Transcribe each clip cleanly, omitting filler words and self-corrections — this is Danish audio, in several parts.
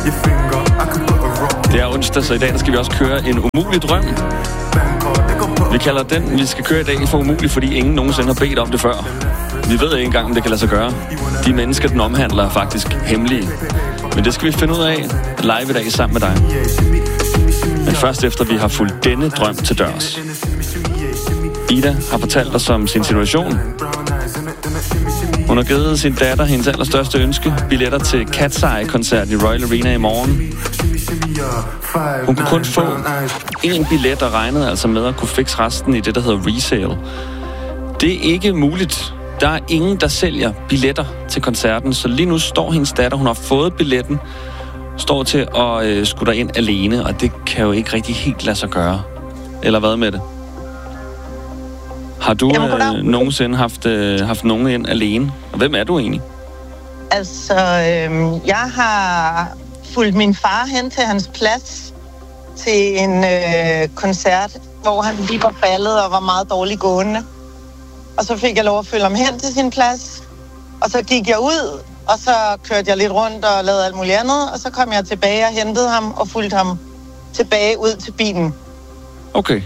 Det er onsdag, så i dag skal vi også køre en umulig drøm. Vi kalder den, vi skal køre i dag, for umulig, fordi ingen nogensinde har bedt om det før. Vi ved ikke engang, om det kan lade sig gøre. De mennesker, den omhandler, er faktisk hemmelige. Men det skal vi finde ud af live i dag sammen med dig. Men først efter vi har fulgt denne drøm til dørs. Ida har fortalt os om sin situation. Hun har givet sin datter hendes allerstørste ønske, billetter til Cat's Eye-koncert i Royal Arena i morgen. Hun kunne kun få én billet og regnede altså med at kunne fikse resten i det, der hedder resale. Det er ikke muligt. Der er ingen, der sælger billetter til koncerten, så lige nu står hendes datter, hun har fået billetten, står til at skulle derind alene, og det kan jo ikke rigtig helt lade sig gøre. Eller hvad med det? Har du nogensinde haft nogen ind alene? Og hvem er du egentlig? Altså, jeg har fulgt min far hen til hans plads til en koncert, hvor han lige var faldet og var meget dårligt gående. Og så fik jeg lov at følge ham hen til sin plads. Og så gik jeg ud, og så kørte jeg lidt rundt og lavede alt muligt andet. Og så kom jeg tilbage og hentede ham og fulgte ham tilbage ud til bilen. Okay.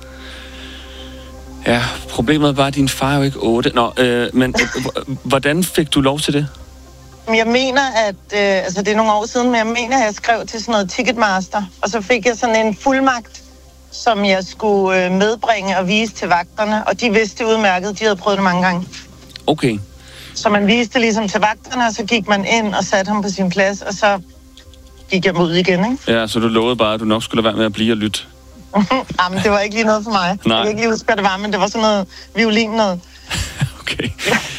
Ja, problemet er bare, at din far er jo ikke 8. Men hvordan fik du lov til det? Jeg mener, at det er nogle år siden, men jeg mener, at jeg skrev til sådan noget Ticketmaster. Og så fik jeg sådan en fuldmagt, som jeg skulle medbringe og vise til vagterne. Og de vidste udmærket, de havde prøvet det mange gange. Okay. Så man viste ligesom til vagterne, og så gik man ind og satte ham på sin plads, og så gik jeg ud igen, ikke? Ja, så du lovede bare, at du nok skulle lade være med at blive og lytte. Jamen, det var ikke lige noget for mig. Nej. Jeg kan ikke lige huske, hvad det var, men det var sådan noget violin noget. Okay.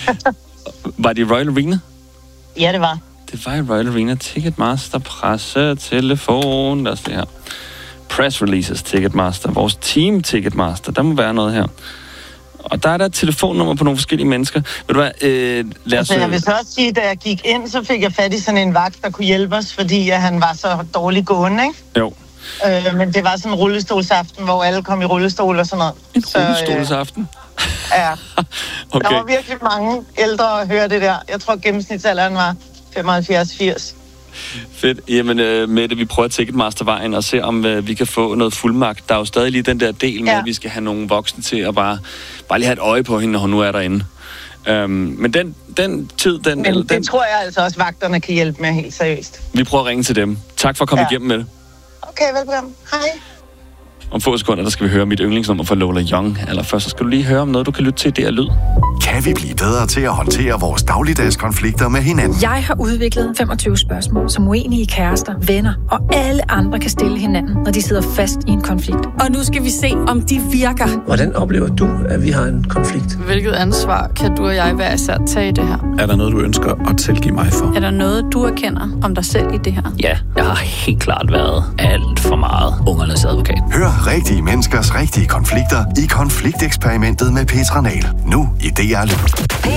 Var det i Royal Arena? Ja, det var. Det var i Royal Arena. Ticketmaster, presse, telefon, der er det her. Press releases Ticketmaster. Vores team Ticketmaster. Der må være noget her. Og der er der et telefonnummer på nogle forskellige mennesker. Ved du hvad, lad os... Jeg vil så også sige, at da jeg gik ind, så fik jeg fat i sådan en vagt, der kunne hjælpe os, fordi han var så dårligt gående, ikke? Jo. Men det var sådan en rullestolsaften, hvor alle kom i rullestol og sådan noget. En rullestolsaften? Ja. Okay. Der var virkelig mange ældre at høre det der. Jeg tror, gennemsnitsalderen var 75-80. Fedt. Jamen, Mette, vi prøver Ticketmaster-vejen og se, om vi kan få noget fuldmagt. Der er jo stadig lige den der del med, at vi skal have nogle voksne til at bare lige have et øje på hende, når hun nu er derinde. Men den tid... det tror jeg altså også, vagterne kan hjælpe med helt seriøst. Vi prøver at ringe til dem. Tak for at komme igennem med det. Okay, velkommen. Hej. Om få sekunder, der skal vi høre mit yndlingsnummer fra Lola Young. Allerførst, så skal du lige høre om noget, du kan lytte til. Det er lyd. Kan vi blive bedre til at håndtere vores dagligdags konflikter med hinanden? Jeg har udviklet 25 spørgsmål, som uenige kærester, venner og alle andre kan stille hinanden, når de sidder fast i en konflikt. Og nu skal vi se, om de virker. Hvordan oplever du, at vi har en konflikt? Hvilket ansvar kan du og jeg hver især tage i det her? Er der noget, du ønsker at tilgive mig for? Er der noget, du erkender om dig selv i det her? Ja, jeg har helt klart været alt for meget ungernes advokat. Hør rigtige menneskers rigtige konflikter i Konflikteksperimentet med Petra Nahl. Nu i DR Lyd.